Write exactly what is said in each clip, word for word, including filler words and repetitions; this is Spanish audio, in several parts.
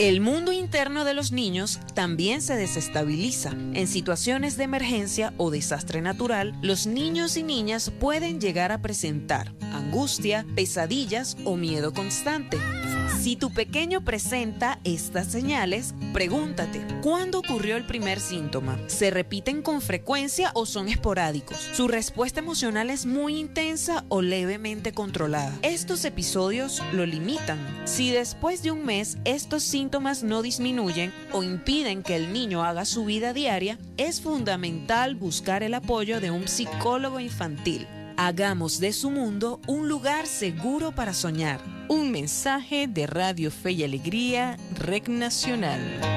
El mundo interno de los niños también se desestabiliza. En situaciones de emergencia o desastre natural, los niños y niñas pueden llegar a presentar angustia, pesadillas o miedo constante. Si tu pequeño presenta estas señales, pregúntate, ¿cuándo ocurrió el primer síntoma? ¿Se repiten con frecuencia o son esporádicos? ¿Su respuesta emocional es muy intensa o levemente controlada? Estos episodios lo limitan. Si después de un mes estos síntomas no disminuyen o impiden que el niño haga su vida diaria, es fundamental buscar el apoyo de un psicólogo infantil. Hagamos de su mundo un lugar seguro para soñar. Un mensaje de Radio Fe y Alegría, Red Nacional.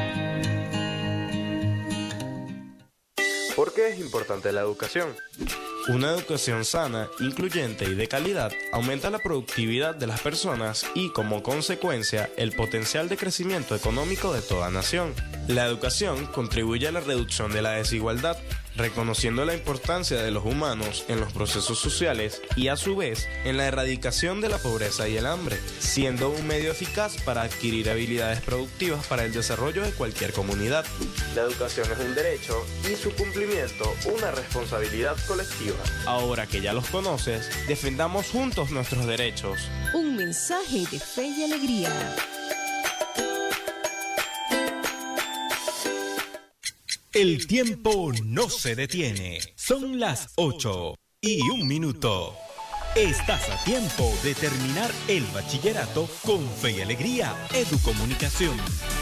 ¿Por qué es importante la educación? Una educación sana, incluyente y de calidad aumenta la productividad de las personas y, como consecuencia, el potencial de crecimiento económico de toda nación. La educación contribuye a la reducción de la desigualdad, reconociendo la importancia de los humanos en los procesos sociales y, a su vez, en la erradicación de la pobreza y el hambre, siendo un medio eficaz para adquirir habilidades productivas para el desarrollo de cualquier comunidad. La educación es un derecho y su cumplimiento una responsabilidad colectiva. Ahora que ya los conoces, defendamos juntos nuestros derechos. Un mensaje de fe y alegría. El tiempo no se detiene. Son las ocho y un minuto. Estás a tiempo de terminar el bachillerato con Fe y Alegría Educomunicación.